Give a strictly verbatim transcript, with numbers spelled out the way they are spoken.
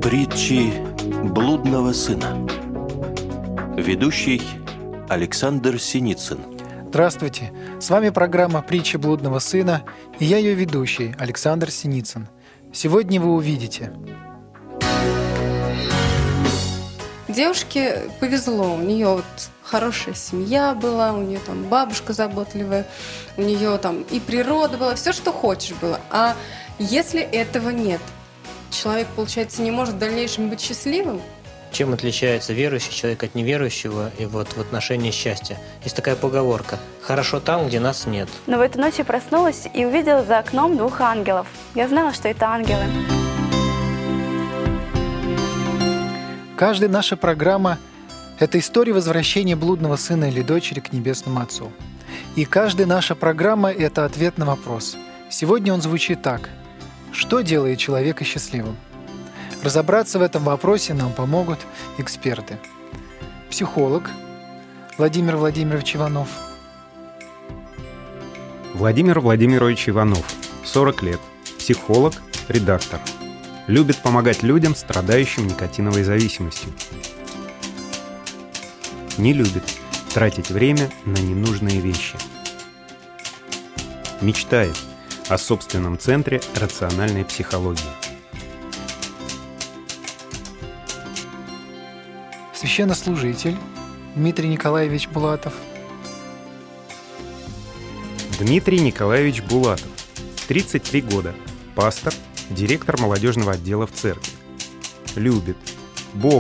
Притчи блудного сына. Ведущий Александр Синицын. Здравствуйте! С вами программа «Притчи блудного сына» и я ее ведущий Александр Синицын. Сегодня вы увидите. Девушке повезло, у нее вот хорошая семья была, у нее там бабушка заботливая, у нее там и природа была, все, что хочешь было. А если этого нет, человек, получается, не может в дальнейшем быть счастливым? Чем отличается верующий человек от неверующего и вот в отношении счастья? Есть такая поговорка: «Хорошо там, где нас нет». Но в эту ночь я проснулась и увидела за окном двух ангелов. Я знала, что это ангелы. Каждая наша программа – это история возвращения блудного сына или дочери к Небесному Отцу. И каждая наша программа – это ответ на вопрос. Сегодня он звучит так. Что делает человека счастливым? Разобраться в этом вопросе нам помогут эксперты. Психолог Владимир Владимирович Иванов. Владимир Владимирович Иванов, сорок лет, психолог, редактор. Любит помогать людям, страдающим никотиновой зависимостью. Не любит тратить время на ненужные вещи. Мечтает о собственном центре рациональной психологии. Священнослужитель Дмитрий Николаевич Булатов. Дмитрий Николаевич Булатов, тридцать три года, пастор, директор молодежного отдела в церкви. Любит Бога,